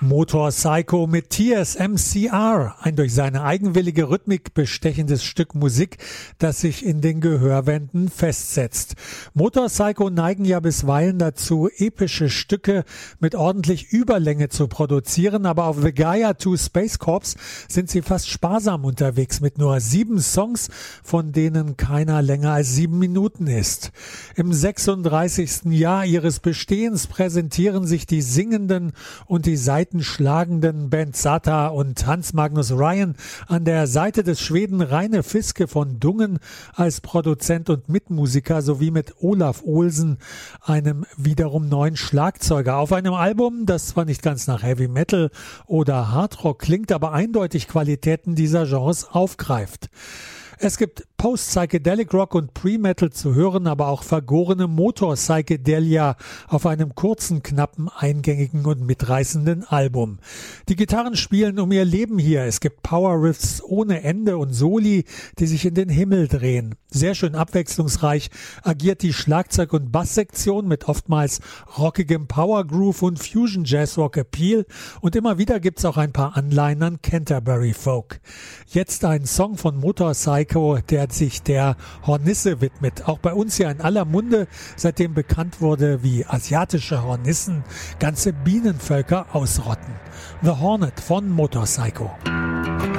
Motor Psycho mit TSMCR, ein durch seine eigenwillige Rhythmik bestechendes Stück Musik, das sich in den Gehörwänden festsetzt. Motor Psycho neigen ja bisweilen dazu, epische Stücke mit ordentlich Überlänge zu produzieren, aber auf The Gaia 2 Space Corps sind sie fast sparsam unterwegs mit nur 7 Songs, von denen keiner länger als 7 Minuten ist. Im 36. Jahr ihres Bestehens präsentieren sich die singenden und die seitenschlagenden Bent Sata und Hans Magnus Ryan an der Seite des Schweden Reine Fiske von Dungen als Produzent und Mitmusiker sowie mit Olaf Olsen, einem wiederum neuen Schlagzeuger, auf einem Album, das zwar nicht ganz nach Heavy Metal oder Hardrock klingt, aber eindeutig Qualitäten dieser Genres aufgreift. Es gibt Post-Psychedelic Rock und Pre-Metal zu hören, aber auch vergorene Motor-Psychedelia auf einem kurzen, knappen, eingängigen und mitreißenden Album. Die Gitarren spielen um ihr Leben hier. Es gibt Power-Riffs ohne Ende und Soli, die sich in den Himmel drehen. Sehr schön abwechslungsreich agiert die Schlagzeug- und Basssektion mit oftmals rockigem Power-Groove und Fusion-Jazz-Rock-Appeal und immer wieder gibt's auch ein paar Anleihen an Canterbury-Folk. Jetzt ein Song von Motor Psycho, der sich der Hornisse widmet. Auch bei uns hier in aller Munde, seitdem bekannt wurde, wie asiatische Hornissen ganze Bienenvölker ausrotten. The Hornet von Motor Psycho.